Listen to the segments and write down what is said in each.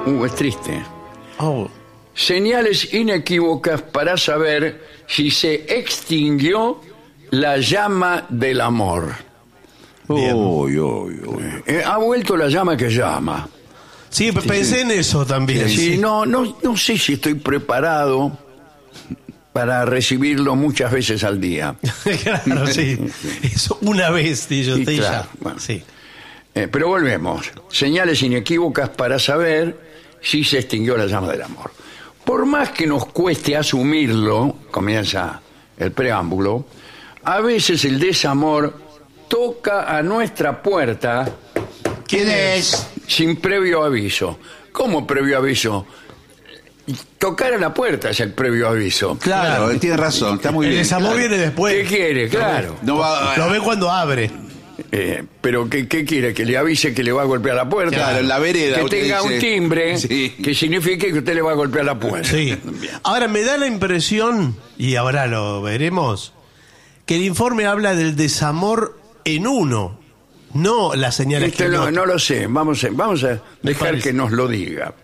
Es triste. Oh. Señales inequívocas para saber si se extinguió la llama del amor. Bien. Ha vuelto la llama que llama. Sí, pensé en eso también. Sí, no sé si estoy preparado para recibirlo muchas veces al día. Claro, sí. Eso una vez, y yo Sí, te claro, ya. bueno. Sí. Pero volvemos. Señales inequívocas para saber si se extinguió la llama del amor. Por más que nos cueste asumirlo, comienza el preámbulo, a veces el desamor toca a nuestra puerta. ¿Quién es? Sin previo aviso. ¿Cómo previo aviso? Tocar a la puerta es el previo aviso. Claro, tiene razón, está muy El bien. desamor claro. viene después. ¿Qué quiere? Claro. No va, Lo ve cuando abre. Pero ¿qué quiere? ¿Que le avise que le va a golpear la puerta? Claro, en la vereda. Que usted tenga dice- un timbre Sí. que signifique que usted le va a golpear la puerta. Sí. Bien. Ahora me da la impresión, y ahora lo veremos, que el informe habla del desamor en uno, no las señales Esto que no lo sé. Vamos a dejar parece. que nos lo diga.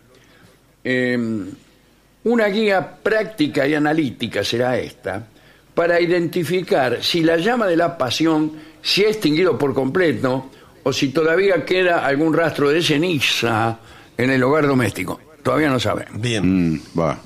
Una guía práctica y analítica será esta para identificar si la llama de la pasión se ha extinguido por completo o si todavía queda algún rastro de ceniza en el hogar doméstico. Todavía no sabemos. Bien. Va.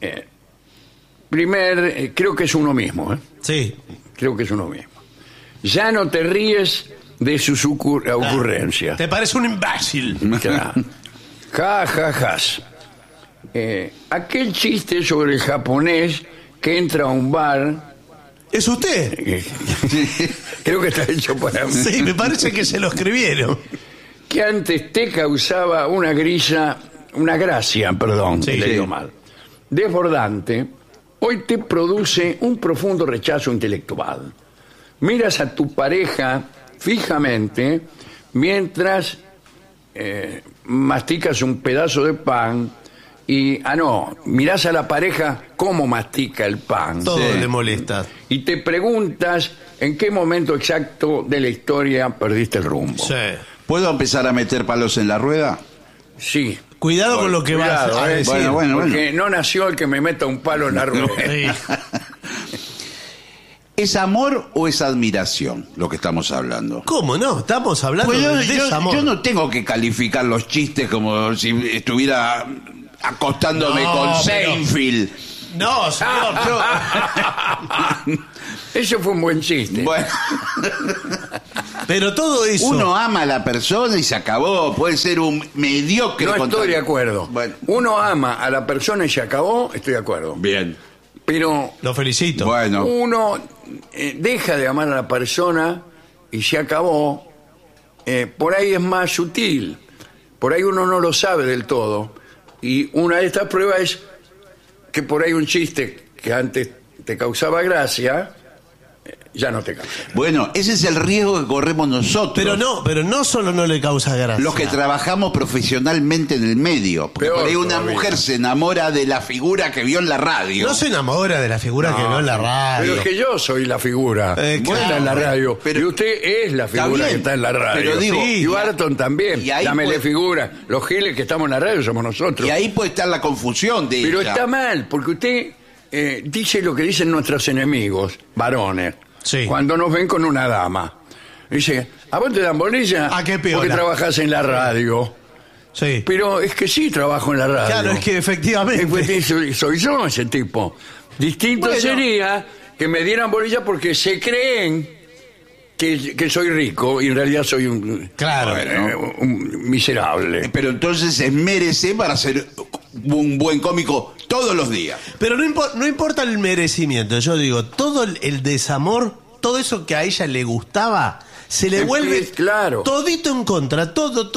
Creo que es uno mismo. Sí. Creo que es uno mismo. Ya no te ríes de sus ocurrencias. Te parece un imbécil. Claro. Ja, ja, jas. Aquel chiste sobre el japonés que entra a un bar, ¿Es usted? creo que está hecho para mí, Sí, me parece que se lo escribieron. que antes te causaba una gracia, Sí, he leído sí. mal, desbordante, hoy te produce un profundo rechazo intelectual. Miras a tu pareja fijamente mientras masticas un pedazo de pan y, mirás a la pareja cómo mastica el pan. Todo Sí. le molesta. Y te preguntas en qué momento exacto de la historia perdiste el rumbo. Sí. ¿Puedo empezar a meter palos en la rueda? Sí. Cuidado con lo que Cuidado, vas a decir. Bueno. Porque no nació el que me meta un palo en la rueda. Sí. ¿Es amor o es admiración lo que estamos hablando? ¿Cómo no? Estamos hablando Pues del desamor. yo no tengo que calificar los chistes como si estuviera acostándome No, con pero- Seinfeld. No, señor. Ese fue un buen chiste. Bueno, Pero todo eso. uno ama a la persona y se acabó. Puede ser un mediocre. No estoy de contra- acuerdo. Bueno. Uno ama a la persona y se acabó, estoy de acuerdo. Bien. Pero Lo felicito. Bueno. uno deja de amar a la persona y se acabó. Por ahí es más sutil. Por ahí uno no lo sabe del todo. Y una de estas pruebas es que por ahí un chiste que antes te causaba gracia, ya no te causa. Bueno, ese es el riesgo que corremos nosotros. Pero no solo no le causa gracia. Los que trabajamos profesionalmente en el medio. Porque Peor por ahí una todavía. mujer se enamora de la figura que vio en la radio. No se enamora de la figura que veo en la radio. Pero es que yo soy la figura que claro, está en la radio. pero- y usted es la Está figura bien, que está en la radio. pero digo, y y- Barton también. y ahí Dámele puede- figura. Los giles que estamos en la radio somos nosotros. Y ahí puede estar la confusión de Pero ella. está mal, porque usted dice lo que dicen nuestros enemigos, varones, Sí. cuando nos ven con una dama. Dice, ¿a vos te dan bolilla? ¿A qué piola? Porque trabajás en la radio. Sí. Pero es que sí trabajo en la radio. Claro, es que efectivamente. Soy yo ese tipo. Distinto Bueno. sería que me dieran bolilla porque se creen que soy rico y en realidad soy un Claro. un miserable. Pero entonces esmérese para ser un buen cómico todos los días. Pero no importa el merecimiento. Yo digo, todo el desamor, todo eso que a ella le gustaba, se le vuelve Claro. todito en contra.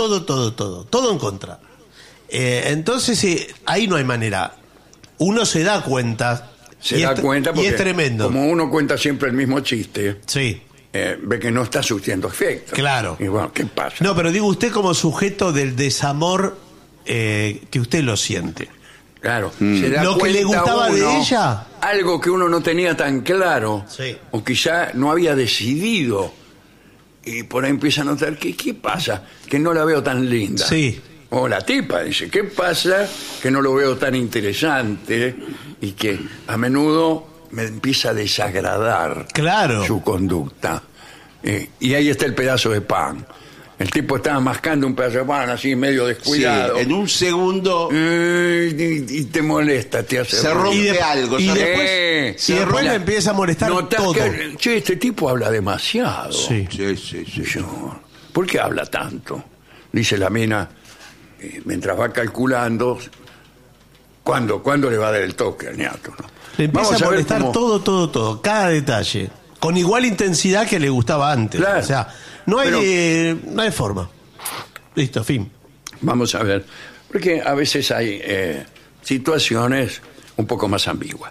Todo en contra. Entonces, ahí no hay manera. Uno se da cuenta. Se y da es- cuenta Y porque es tremendo. como uno cuenta siempre el mismo chiste, Sí. ve que no está surtiendo efecto. Claro. Y bueno, ¿qué pasa? No, pero digo usted como sujeto del desamor que usted lo siente. Claro. Se da Lo que le cuenta gustaba de uno, ella. algo que uno no tenía tan claro. Sí. O quizá no había decidido. Y por ahí empieza a notar, ¿qué pasa? Que no la veo tan linda. Sí. O la tipa dice, ¿qué pasa que no lo veo tan interesante y que a menudo me empieza a desagradar Claro. su conducta? Y ahí está el pedazo de pan. El tipo estaba mascando un pedazo de pan así medio descuidado. Sí, en un segundo Y te molesta, te hace se ruido. rompe algo. y se rompe- después- y después le empieza a molestar Notás todo. que, che, este tipo habla demasiado. Sí. Sí. Señor, ¿por qué habla tanto? Dice la mina, mientras va calculando cuándo le va a dar el toque al ñato, ¿no? Le empieza Vamos a ver molestar cómo- todo, cada detalle. Con igual intensidad que le gustaba antes. Claro. O sea, no hay forma. Listo, fin. Vamos a ver, porque a veces hay situaciones un poco más ambiguas.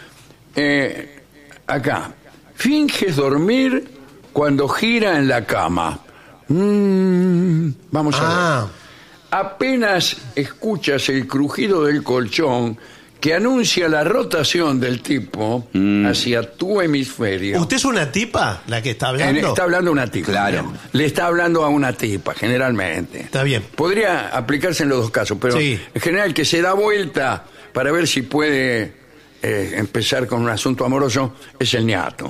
Acá, finges dormir cuando gira en la cama. Vamos a ver. Ah, Apenas escuchas el crujido del colchón que anuncia la rotación del tipo hacia tu hemisferio. ¿usted es una tipa la que está hablando? Está hablando una tipa. Claro. Le está hablando a una tipa, generalmente. Está bien. Podría aplicarse en los dos casos, pero Sí. en general que se da vuelta para ver si puede empezar con un asunto amoroso es el ñato.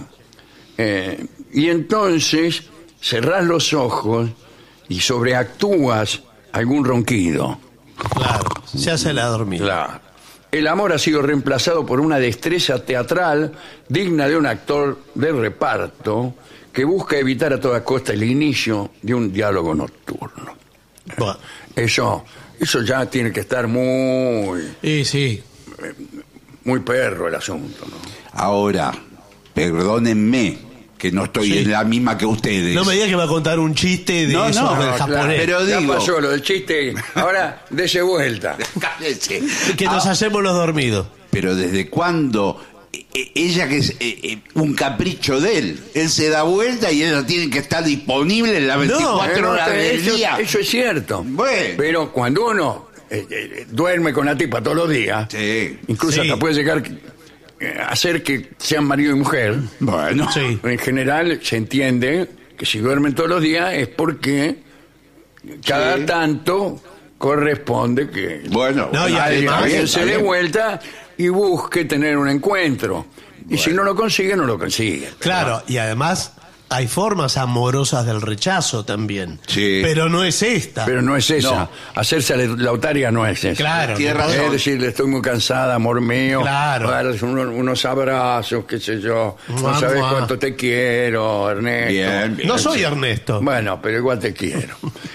Y entonces cerrás los ojos y sobreactúas algún ronquido. Claro, se hace la dormida. Claro. El amor ha sido reemplazado por una destreza teatral digna de un actor de reparto que busca evitar a toda costa el inicio de un diálogo nocturno. Bueno, Eso ya tiene que estar muy sí. perro el asunto, ¿no? Ahora, perdónenme que no estoy Sí. en la misma que ustedes. No me diga que va a contar un chiste de No, eso no, del no, japonés. claro, pero Ya digo- pasó lo del chiste, ahora dese vuelta. Cállese. Que nos hacemos los dormidos. Pero ¿desde cuándo ella que es un capricho de él? Él se da vuelta y ella tiene que estar disponible en las 24 horas del día. Eso es cierto. Bueno. Pero cuando uno duerme con la tipa todos los días, Sí. incluso Sí. hasta puede llegar a hacer que sean marido y mujer, Bueno. Sí. en general se entiende que si duermen todos los días es porque cada Sí. tanto corresponde que Bueno. No, y además- alguien se dé También. vuelta y busque tener un encuentro. Y si no lo consigue, no lo consigue. Claro, y además hay formas amorosas del rechazo también. Sí. Pero no es esta. Pero no es esa. No. Hacerse la otaria no es esa. Claro. Tiene razón. Es decirle, estoy muy cansada, amor mío. Claro. Darles unos abrazos, qué sé yo. Mua, No sabes mua. cuánto te quiero, Ernesto. Bien. No soy Ernesto. Bueno, pero igual te quiero.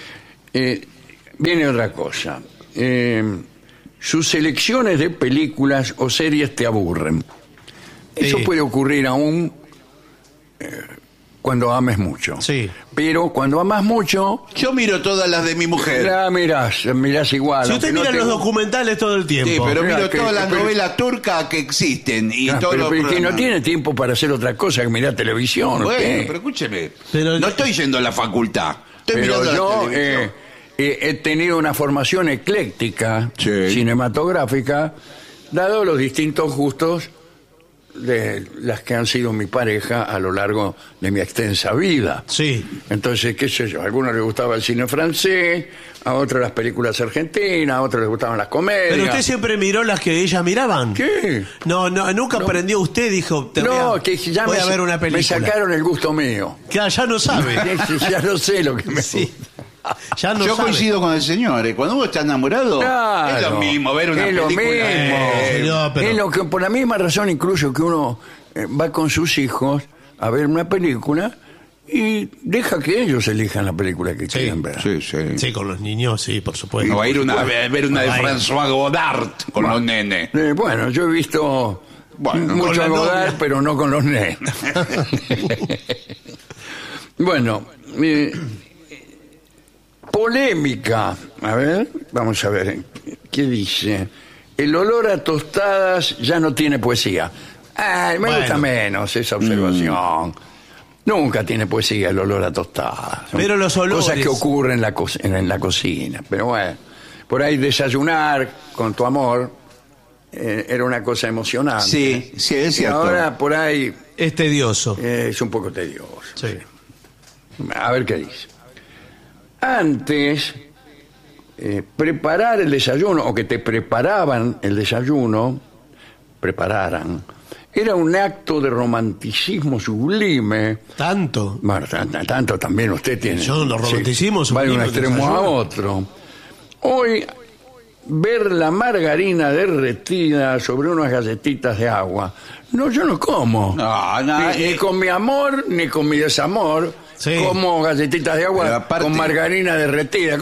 Viene otra cosa. Sus selecciones de películas o series te aburren. Eso Sí. puede ocurrir aún cuando ames mucho. Sí. Pero cuando amas mucho, Yo miro todas las de mi mujer. la mirás igual. Si usted aunque no mira te los guste. documentales todo el tiempo. Sí, pero Mira, miro que- todas las pero- novelas turcas que existen y Ah, todos pero, los pero que no programas. tiene tiempo para hacer otra cosa que mirar televisión. ¿o Bueno, qué? pero escúcheme. Pero- no estoy yendo a la facultad. Estoy Pero mirando yo la televisión. he tenido una formación ecléctica, Sí. cinematográfica, dado los distintos gustos de las que han sido mi pareja a lo largo de mi extensa vida. Sí. Entonces, qué sé yo, a algunos les gustaba el cine francés, a otros las películas argentinas, a otros les gustaban las comedias. Pero usted siempre miró las que ellas miraban. ¿Qué? No, nunca aprendió usted, dijo, No, que ya voy a ver una me película. sacaron el gusto mío. Que ya no sabe. Ya no sé lo que me Sí. gusta. Ya no Yo sabe. coincido con el señor. Cuando uno está enamorado, Claro. es lo mismo ver una Es lo película. mismo. No, pero- Es lo que por la misma razón incluso que uno va con sus hijos a ver una película y deja que ellos elijan la película que quieren ver. Sí, sí. Sí, con los niños, sí, por supuesto. No va a ir a ver una de Ay. François Godard con los nenes. Bueno, yo he visto Bueno, mucho con la Godard, novia. pero no con los nenes. Bueno, polémica. A ver, vamos a ver. ¿Qué dice? El olor a tostadas ya no tiene poesía. Me Bueno. gusta menos esa observación. Nunca tiene poesía el olor a tostadas. Son Pero los olores- cosas que ocurren en la cocina. Pero bueno, por ahí desayunar con tu amor era una cosa emocionante. Sí, sí, es Y cierto. ahora por ahí Es tedioso. es un poco tedioso. Sí. A ver qué dice. Antes, preparar el desayuno o que te preparaban el desayuno, era un acto de romanticismo sublime. Tanto. Bueno, tanto también usted tiene. Yo los romanticismos va de un sublimes extremo a desayuno. otro. Hoy, ver la margarina derretida sobre unas galletitas de agua. No, yo no como. Ni con mi amor, ni con mi desamor. Sí. Como galletitas de agua aparte, con margarina derretida.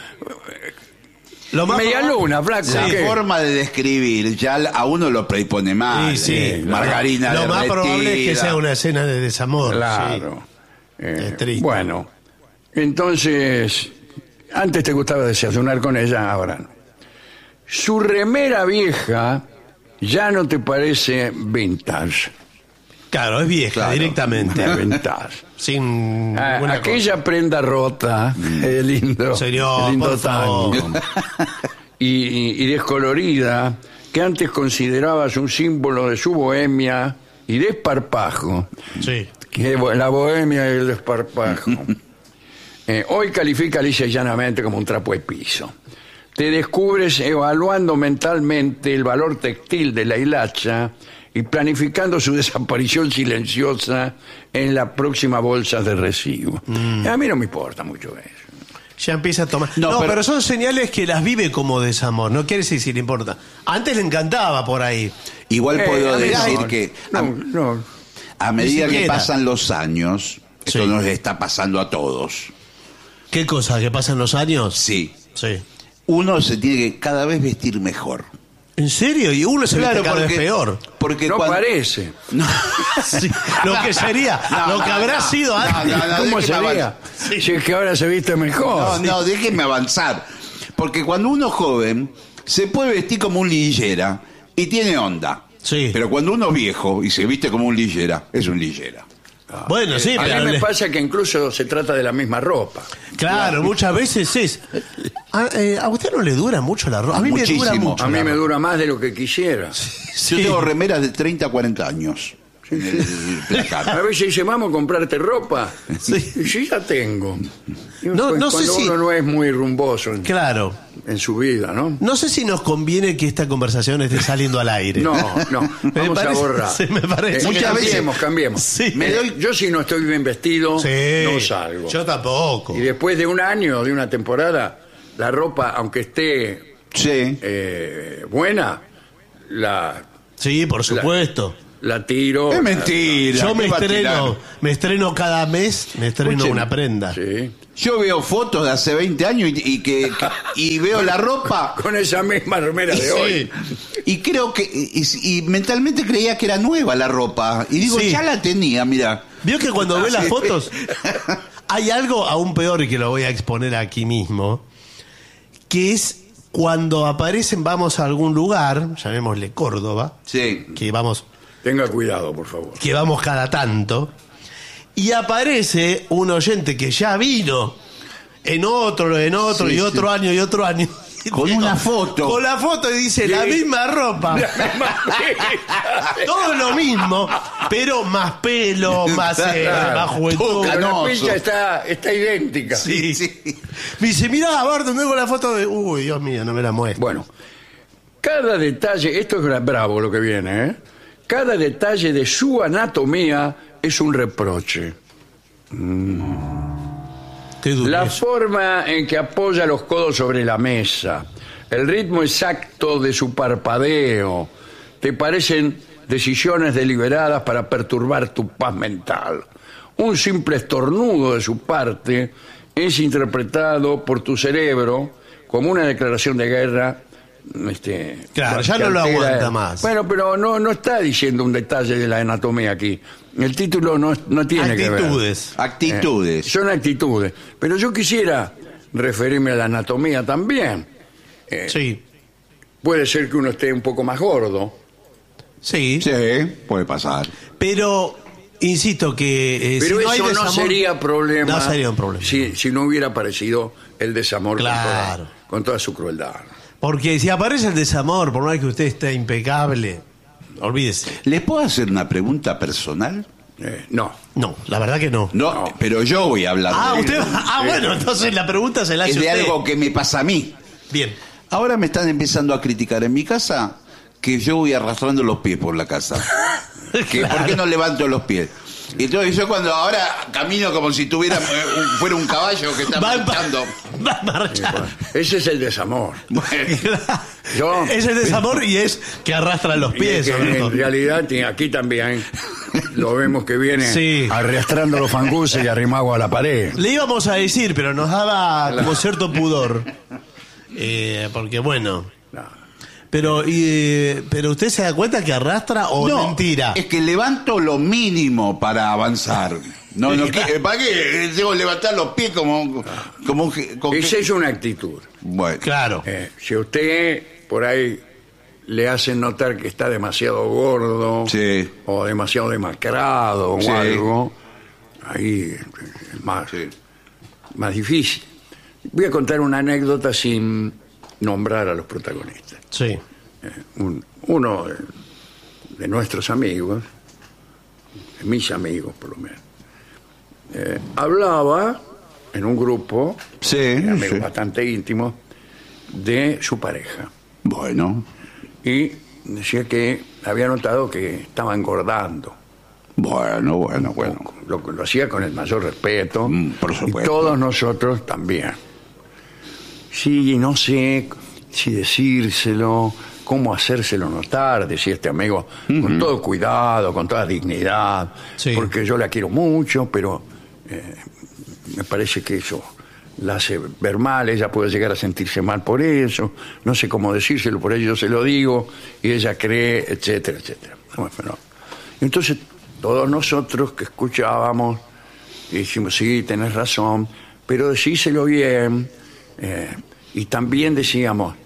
Lo más Media probable- luna, flaco. La ¿qué? forma de describir ya a uno lo predispone mal. Sí, margarina Lo más derretida. probable es que sea una escena de desamor. Claro. Es triste. Bueno, entonces, antes te gustaba desayunar con ella, ahora no. Su remera vieja ya no te parece vintage. Claro, es vieja, Claro. directamente. Vintage. Sin ninguna Aquella prenda rota, lindo, Señor, lindo por favor. tango, y descolorida, que antes considerabas un símbolo de su bohemia y desparpajo. cosa. Sí. La bohemia y el desparpajo. Hoy califica lisa y llanamente como un trapo de piso. Te descubres evaluando mentalmente el valor textil de la hilacha y planificando su desaparición silenciosa en la próxima bolsa de recibo. A mí no me importa mucho eso. Ya empieza a tomar. No, No, pero- pero son señales que las vive como desamor. No quiere decir si le importa. Antes le encantaba por ahí. Igual puedo a mí decir no, que no. a medida Ni que siquiera. pasan los años, esto Sí. nos está pasando a todos. ¿Qué cosa? ¿Que pasan los años? Sí. Sí. Uno se tiene que cada vez vestir mejor. ¿En serio? Y uno se viste cada vez peor. Porque No cuando- parece. No. Sí, lo que sería, lo que habrá sido antes. ¿Cómo déjeme sería? Si es que ahora se viste mejor. No, déjenme avanzar. Porque cuando uno es joven, se puede vestir como un lillera y tiene onda. Sí. Pero cuando uno es viejo y se viste como un lillera, es un lillera. Bueno, sí, A pero mí me le- pasa que incluso se trata de la misma ropa. claro, muchas veces es. ¿A usted no le dura mucho la ropa? A mí me dura Muchísimo. mucho. A mí la me ropa. dura más de lo que quisiera. Sí. Yo tengo remeras de 30 a 40 años en el placar. A veces dice, vamos a comprarte ropa. Sí. Y yo ya tengo. Y No sé cuando si- uno no es muy rumboso Claro. en su vida, ¿no? No sé si nos conviene que esta conversación esté saliendo al aire. No, Me vamos a parece- borrar. sí, me parece. Muchas veces- Cambiemos. Sí. Yo si no estoy bien vestido, Sí. no salgo. Yo tampoco. Y después de un año, de una temporada, la ropa, aunque esté Sí. buena, la Sí, por supuesto. tiro. Es mentira. Yo me ¿qué va a estreno, tirar? me estreno cada mes, me estreno Escuchen. una prenda. Sí. Yo veo fotos de hace 20 años y veo la ropa Con esa misma remera de hoy. y creo que y mentalmente creía que era nueva la ropa y digo, Sí. ya la tenía, mira. ¿Vio que cuando ve las Sí. fotos hay algo aún peor y que lo voy a exponer aquí mismo, que es cuando aparecen, vamos a algún lugar, llamémosle Córdoba, Sí. que vamos Tenga cuidado, por favor. cada tanto, y aparece un oyente que ya vino en otro Sí, y otro año y otro año. Con una foto. Con la foto y dice la misma ropa. Todo lo mismo, pero más pelo, más, Claro. más juventud. Pero la Canoso. pincha está idéntica. Sí. Sí. Me dice, mirá, Bardo, tengo la foto de... Uy, Dios mío, no me la muestra. Bueno, cada detalle, esto es bravo lo que viene, ¿eh? Cada detalle de su anatomía es un reproche. Qué duro La eso. forma en que apoya los codos sobre la mesa, el ritmo exacto de su parpadeo, te parecen decisiones deliberadas para perturbar tu paz mental. Un simple estornudo de su parte es interpretado por tu cerebro como una declaración de guerra. Claro, ya que no lo altera- aguanta más. Bueno, pero no está diciendo un detalle de la anatomía aquí. El título no tiene que ver. Actitudes. Actitudes. Son actitudes. Pero yo quisiera referirme a la anatomía también. Sí. Puede ser que uno esté un poco más gordo. Sí. Sí, puede pasar. Pero, insisto que... Pero si no hay eso no desamor- sería problema. No sería un problema. Si no hubiera aparecido el desamor Claro. con toda su crueldad. Porque si aparece el desamor, por más que usted esté impecable, olvídese. ¿Les puedo hacer una pregunta personal? No. No, la verdad que no. No, pero yo voy a hablar de Usted... bueno, entonces la pregunta se la hace es de usted. algo que me pasa a mí. Bien. Ahora me están empezando a criticar en mi casa que yo voy arrastrando los pies por la casa. Claro. ¿Por qué no levanto los pies? Y entonces yo cuando ahora camino como si fuera un caballo que está marchando. Va a marchar. Ese es el desamor. Bueno, Yo, Es el desamor y es que arrastra los pies. que sobre todo. en realidad aquí también lo vemos que viene Sí. arrastrando los fanguses y arrimado a la pared. Le íbamos a decir, pero nos daba como cierto pudor. Porque bueno. No. Pero usted se da cuenta que arrastra o no, mentira. es que levanto lo mínimo para avanzar. ¿Para qué? Debo levantar los pies como Esa es una actitud. Bueno, Claro. Si a usted por ahí le hacen notar que está demasiado gordo Sí. o demasiado demacrado o Sí. algo, ahí es más difícil. Voy a contar una anécdota sin nombrar a los protagonistas. Sí. Uno de nuestros amigos, de mis amigos por lo menos, hablaba en un grupo sí, de amigos sí. bastante íntimos de su pareja Bueno, y decía que había notado que estaba engordando. bueno. Lo hacía con el mayor respeto, Por supuesto. y todos nosotros también. Sí, no sé si decírselo, cómo hacérselo notar, decía este amigo, con todo cuidado, con toda dignidad, Sí. porque yo la quiero mucho, pero me parece que eso la hace ver mal, ella puede llegar a sentirse mal por eso, no sé cómo decírselo, por ello yo se lo digo, y ella cree, etcétera, etcétera. Bueno, entonces todos nosotros que escuchábamos dijimos, sí, tenés razón, pero decíselo bien, y también decíamos,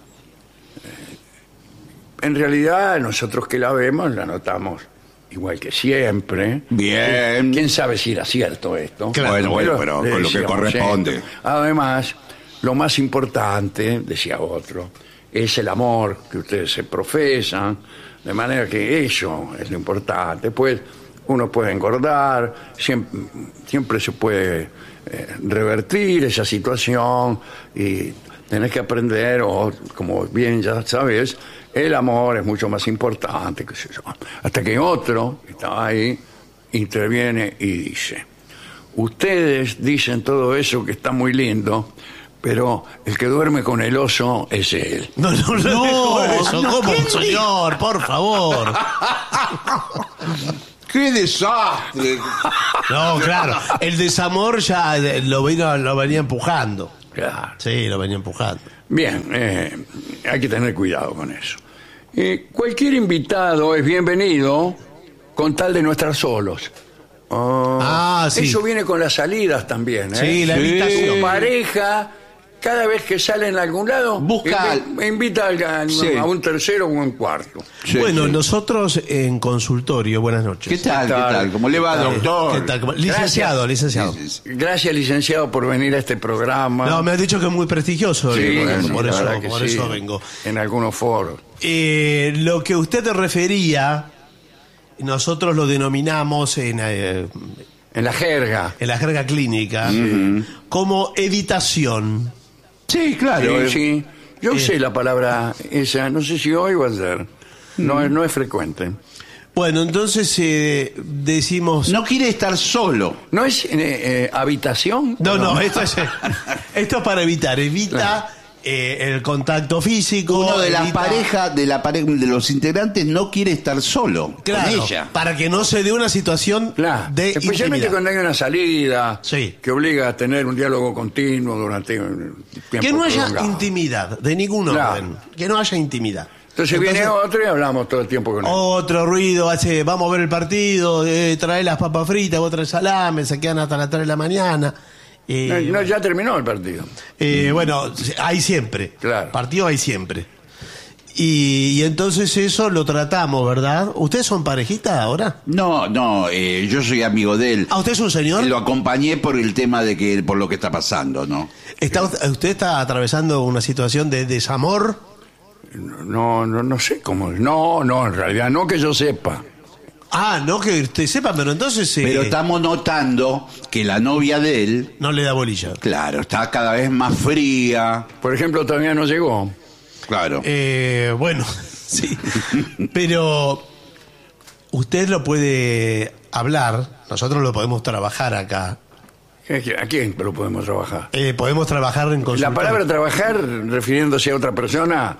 en realidad nosotros que la vemos la notamos igual que siempre. Bien. ¿Quién sabe si era cierto esto? Claro. Bueno, pero le con lo que decíamos corresponde. esto. Además, lo más importante, decía otro, es el amor que ustedes se profesan, de manera que eso es lo importante. Pues uno puede engordar, siempre se puede revertir esa situación y tenés que aprender, o como bien ya sabes, el amor es mucho más importante, qué sé yo. Hasta que otro, que estaba ahí, interviene y dice, ustedes dicen todo eso que está muy lindo, pero el que duerme con el oso es él. No, eso, ¿cómo, señor? Por favor. ¡Qué desastre! No, claro. El desamor ya lo venía empujando. Claro. Sí, lo venía empujando. Bien, hay que tener cuidado con eso. Cualquier invitado es bienvenido con tal de no estar solos. Sí. Eso viene con las salidas también. Sí, la Tu invitación. pareja, cada vez que salen a algún lado, Busca invita Sí. a un tercero o un cuarto. Sí, Bueno, sí. nosotros en consultorio, buenas noches. ¿Qué tal? ¿Cómo le va, doctor? ¿Qué tal? Licenciado. Sí, sí. Gracias, licenciado, por venir a este programa. No, me han dicho que es muy prestigioso. Sí, por la eso, verdad que por sí, eso vengo. en algunos foros. Lo que usted te refería, nosotros lo denominamos en En la jerga. la jerga clínica como evitación. Sí, claro. Sí. Yo usé la palabra esa, no sé si hoy o ayer. No es frecuente. Bueno, entonces decimos... No quiere estar solo. ¿No es habitación? No, esto es para evitar. Evita el contacto físico. Uno de las evita- parejas, de los integrantes, no quiere estar solo Claro, con ella. para que no se dé una situación Claro. de Especialmente intimidad. cuando hay una salida Sí. que obliga a tener un diálogo continuo durante un tiempo Que no haya prolongado. intimidad de ningún Claro. orden. Que no haya intimidad. Entonces viene otro y hablamos todo el tiempo con él. Otro ruido, vamos a ver el partido, trae las papas fritas, otra el salame, se quedan hasta las 3 de la mañana. No, ya terminó el partido. Bueno, hay siempre. Claro. Partido hay siempre. Y entonces eso lo tratamos, ¿verdad? ¿Ustedes son parejita ahora? No, yo soy amigo de él. ¿Usted es un señor? Lo acompañé por el tema de por lo que está pasando, ¿no? ¿Usted está atravesando una situación de desamor? No sé cómo. No, en realidad no que yo sepa. Ah, no que usted sepa, pero entonces... Pero estamos notando que la novia de él, no le da bolilla. claro, está cada vez más fría. Por ejemplo, todavía no llegó. Claro. Bueno, sí. Pero usted lo puede hablar, nosotros lo podemos trabajar acá. ¿A quién lo podemos trabajar? Podemos trabajar en consultorio. La palabra trabajar, refiriéndose a otra persona,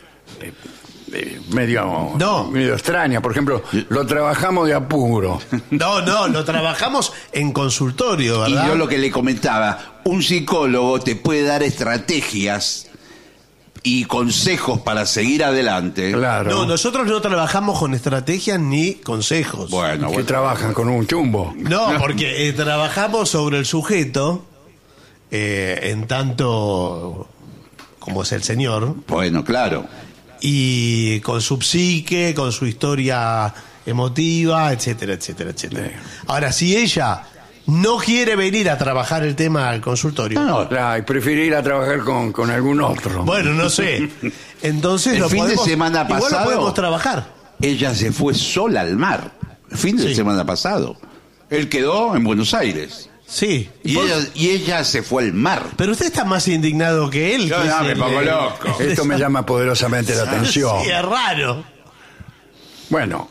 medio extraña. Por ejemplo, lo trabajamos de apuro. No, lo trabajamos en consultorio, Y ¿verdad? yo lo que le comentaba, un psicólogo te puede dar estrategias y consejos para seguir adelante. Claro. No, nosotros no trabajamos con estrategias ni consejos. Bueno, Que bueno. trabajan con un chumbo. No, porque trabajamos sobre el sujeto, en tanto como es el señor, Bueno, claro. y con su psique, con su historia emotiva, etcétera, etcétera, etcétera. Ahora, si ella no quiere venir a trabajar el tema al consultorio, No, Claro, y prefiero ir a trabajar con algún otro. bueno, no sé. Entonces El lo fin de podemos- semana igual lo pasado- podemos trabajar. ella se fue sola al mar. El fin de Sí. semana pasado. Él quedó en Buenos Aires. Sí. Y ella se fue al mar. Pero usted está más indignado que él. Yo que no, es me el- pongo loco. Esto me llama poderosamente la atención. Sí, es raro. Bueno,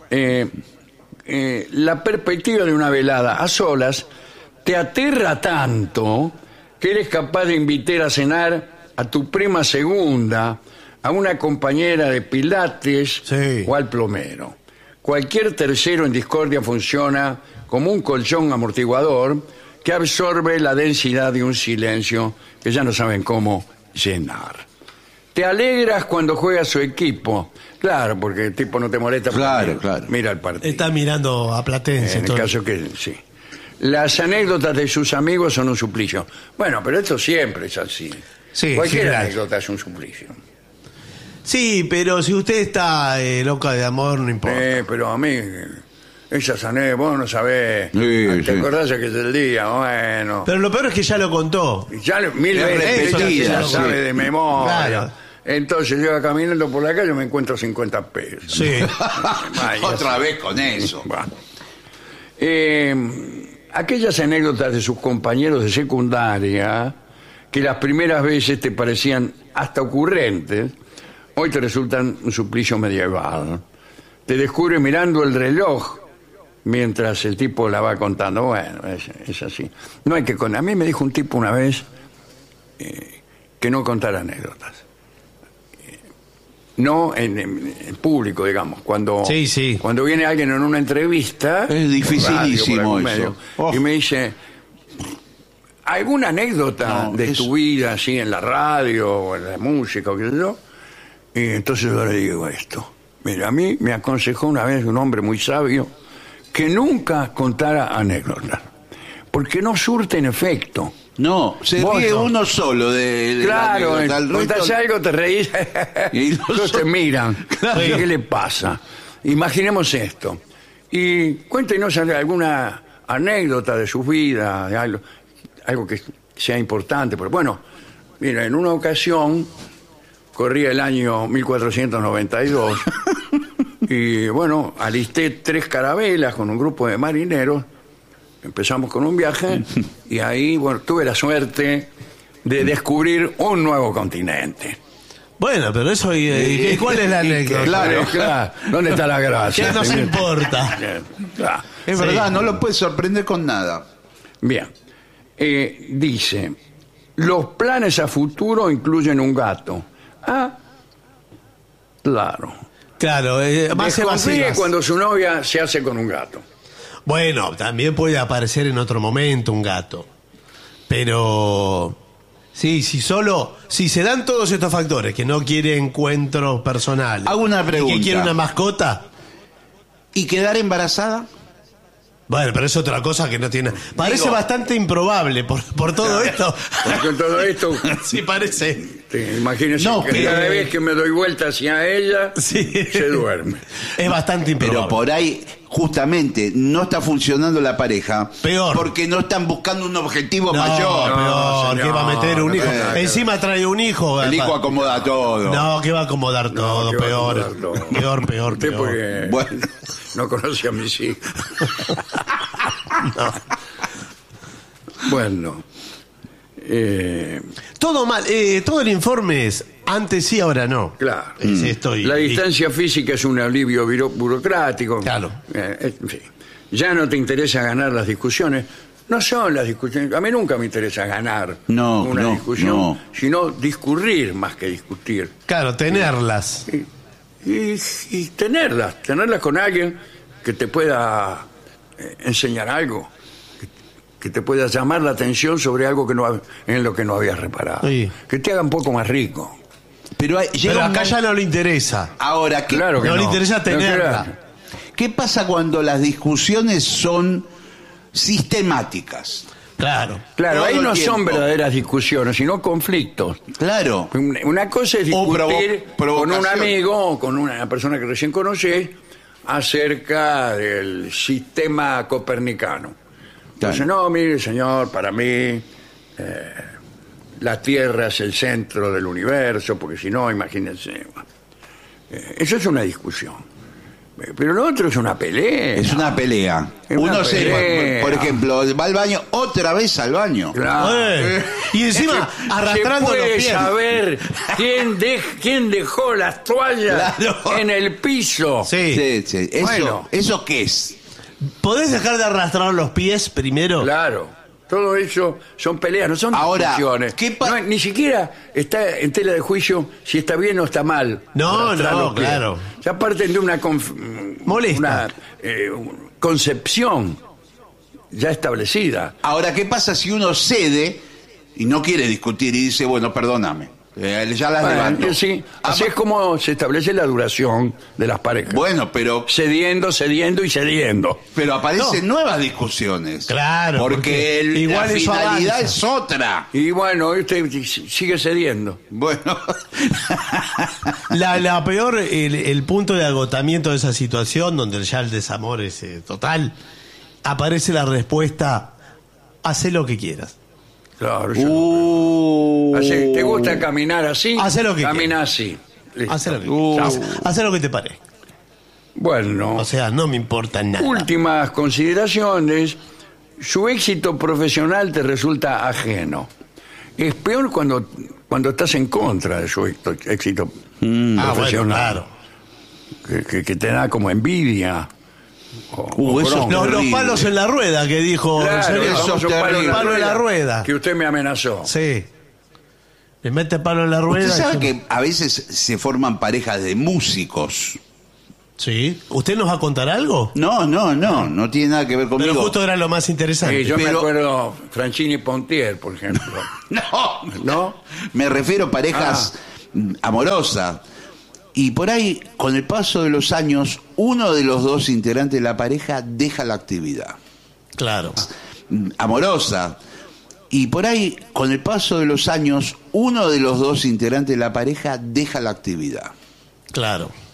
la perspectiva de una velada a solas te aterra tanto que eres capaz de invitar a cenar a tu prima segunda, a una compañera de pilates Sí. o al plomero. Cualquier tercero en discordia funciona como un colchón amortiguador que absorbe la densidad de un silencio que ya no saben cómo llenar. Te alegras cuando juega su equipo. Claro, porque el tipo no te molesta. Claro, porque claro. Mira el partido. Está mirando a Platense. En el todo. caso que sí. Las anécdotas de sus amigos son un suplicio. Bueno, pero esto siempre es así. Sí, Cualquier general. anécdota es un suplicio. Sí, pero si usted está loca de amor, no importa. Pero a mí, esas anécdotas, vos no sabés. Sí, ¿Te sí. acordás que es el día? Bueno. Pero lo peor es que ya lo contó. Ya mil Es veces ella repetida, se la sabe sí. de memoria. Claro. Entonces yo iba caminando por la calle y me encuentro 50 pesos. Sí. Vaya, Otra vez con eso. Bueno. Aquellas anécdotas de sus compañeros de secundaria que las primeras veces te parecían hasta ocurrentes, hoy te resultan un suplicio medieval. Te descubres mirando el reloj mientras el tipo la va contando. Bueno, es así. No hay que a mí me dijo un tipo una vez que no contara anécdotas. No en público, digamos. Cuando Sí. cuando viene alguien en una entrevista, Es dificilísimo radio, por algún eso. medio, Oh. y me dice, ¿alguna anécdota No, de es- tu vida así en la radio o en la música o qué sé yo? Y entonces yo le digo esto. Mira, a mí me aconsejó una vez un hombre muy sabio que nunca contara anécdotas, porque no surten efecto. No, se Vos ríe no. uno solo de Claro, la anécdota. El contás resto- algo, te reís, Y los todos te otros- miran. Claro. ¿Qué le pasa? Imaginemos esto. Y cuéntenos alguna anécdota de su vida, de algo que sea importante. Pero bueno, mira, en una ocasión, corría el año 1492, y bueno, alisté 3 carabelas con un grupo de marineros. Empezamos con un viaje y ahí, bueno, tuve la suerte de descubrir un nuevo continente. Bueno, pero eso, ¿y cuál es la anécdota? Claro. ¿Dónde está la gracia? ¿Qué nos importa? Claro. Es Sí. verdad, no lo puedes sorprender con nada. Bien. Dice, los planes a futuro incluyen un gato. Ah, claro. Claro, más Desconfíe evasivas. cuando su novia se hace con un gato. Bueno, también puede aparecer en otro momento un gato. Pero sí, si se dan todos estos factores, que no quiere encuentros personales, Hago una y pregunta. que quiere una mascota, ¿Y quedar embarazada? bueno, pero es otra cosa que no tiene. Parece Digo- bastante improbable por todo esto. Con todo esto, Sí, parece. imagínese No, que pero- cada vez que me doy vuelta hacia ella, Sí. se duerme. Es bastante Pero improbable. por ahí, justamente no está funcionando la pareja, Peor. porque no están buscando un objetivo No, mayor. peor, señor, ¿qué va a meter un no hijo? tiene nada que Encima trae un hijo. El hijo acomoda todo. No, que va a acomodar todo, que va a peor. acomodar todo. Peor. Usted porque Bueno. no conoce a mis hijos. Bueno. Todo mal, todo el informe es antes sí, ahora no. Claro. Es esto y- La y- distancia física es un alivio burocrático. Claro. En fin. Ya no te interesa ganar las discusiones. No son las discusiones. A mí nunca me interesa ganar una discusión, sino discurrir más que discutir. Claro, tenerlas. Y tenerlas con alguien que te pueda enseñar algo, que te pueda llamar la atención sobre algo en lo que no habías reparado. Sí. Que te haga un poco más rico. Pero, Pero acá ya no le interesa. Ahora, Claro que No le interesa No, tenerla. claro. ¿qué pasa cuando las discusiones son sistemáticas? Claro. Claro, Todo ahí el no tiempo. son verdaderas discusiones, sino conflictos. Claro. Una cosa es O discutir con un provocación. amigo o con una persona que recién conocés acerca del sistema copernicano. Entonces, no, mire, señor, para mí la Tierra es el centro del universo, porque si no, imagínense. Eso es una discusión. Pero lo otro es una pelea. Es una pelea. Es una Uno pelea. por ejemplo, va al baño, otra vez al baño. Claro. Y encima arrastrando Se los puede pies. saber quién dejó las toallas Claro. en el piso. Sí. Sí. Bueno. ¿Eso qué es? ¿Podés dejar de arrastrar los pies primero? Claro. Todo eso son peleas, no son Ahora, discusiones. ¿qué No, ni siquiera está en tela de juicio si está bien o está mal. No, arrastrar no, los pies. claro. Ya parten de una Molesta. una concepción ya establecida. Ahora, ¿qué pasa si uno cede y no quiere discutir y dice, bueno, perdóname, ya las Bueno, levanto? sí, así es como se establece la duración de las parejas. Bueno, pero Cediendo y cediendo. aparecen nuevas discusiones. Claro, Porque porque la igual eso finalidad avanza. es otra. Y bueno, usted sigue cediendo. Bueno, La peor, el punto de agotamiento de esa situación, donde ya el desamor es total, aparece la respuesta: hacé lo que quieras. Claro, yo Así, ¿te gusta caminar así? Hacé lo que Camina así. Listo. Hacé lo que quieras. Hacé lo que te parezca. Bueno, O sea, no me importa nada. últimas consideraciones. Su éxito profesional te resulta ajeno. Es peor cuando estás en contra de su éxito Bueno, profesional. claro. Que te da como envidia. o eso es bronca. Los terrible. palos en la rueda que dijo el Claro, señor. el famoso Palo en la rueda. Que usted me amenazó. Sí. Le mete palo en la rueda. usted y sabe se- que a veces se forman parejas de músicos. Sí. ¿Usted nos va a contar algo? No tiene nada que ver conmigo. Pero justo era lo más interesante. Sí, yo me Pero- acuerdo Franchini Pontier, por ejemplo. ¿No? Me refiero a parejas amorosas. Y por ahí, con el paso de los años, uno de los dos integrantes de la pareja deja la actividad Claro. amorosa. Y por ahí, con el paso de los años, uno de los dos integrantes de la pareja deja la actividad Claro.